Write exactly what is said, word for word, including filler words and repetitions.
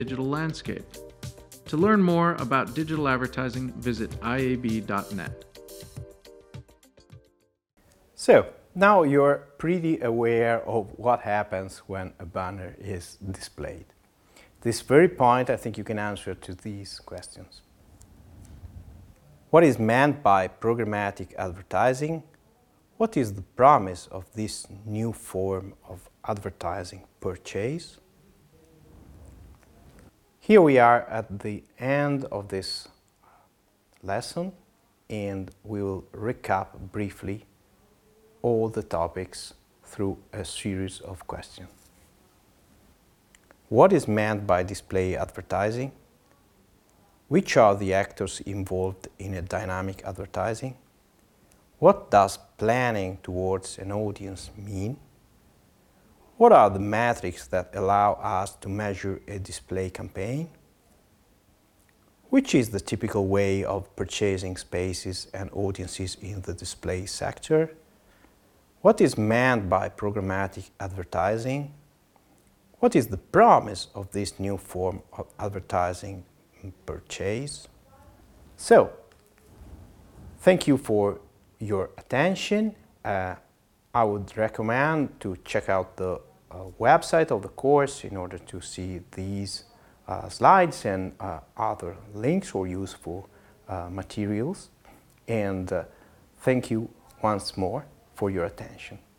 digital landscape. To learn more about digital advertising, visit I A B dot net. So, now you're pretty aware of what happens when a banner is displayed. At this very point, I think you can answer to these questions. What is meant by programmatic advertising? What is the promise of this new form of advertising purchase? Here we are at the end of this lesson, and we will recap briefly all the topics through a series of questions. What is meant by display advertising? Which are the actors involved in a dynamic advertising? What does planning towards an audience mean? What are the metrics that allow us to measure a display campaign? Which is the typical way of purchasing spaces and audiences in the display sector? What is meant by programmatic advertising? What is the promise of this new form of advertising purchase? So, thank you for your attention. Uh, I would recommend to check out the uh, website of the course in order to see these uh, slides and uh, other links or useful uh, materials. And uh, thank you once more for your attention.